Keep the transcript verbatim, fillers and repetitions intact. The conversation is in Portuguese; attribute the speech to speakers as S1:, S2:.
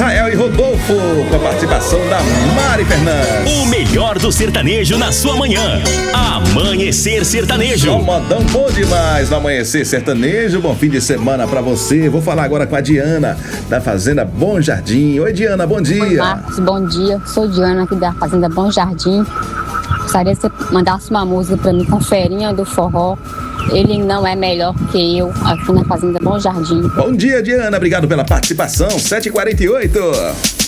S1: Israel e Rodolfo, com a participação da Mari Fernandes.
S2: O melhor do sertanejo na sua manhã. Amanhecer Sertanejo.
S1: Só modão bom demais no Amanhecer Sertanejo. Bom fim de semana pra você. Vou falar agora com a Diana, da Fazenda Bom Jardim. Oi, Diana, bom dia.
S3: Oi, Marcos, bom dia. Sou Diana aqui da Fazenda Bom Jardim. Gostaria que você mandasse uma música pra mim com Ferinha do Forró. Ele não é melhor que eu, aqui na Fazenda Bom Jardim.
S1: Bom dia, Diana. Obrigado pela participação. sete e quarenta e oito.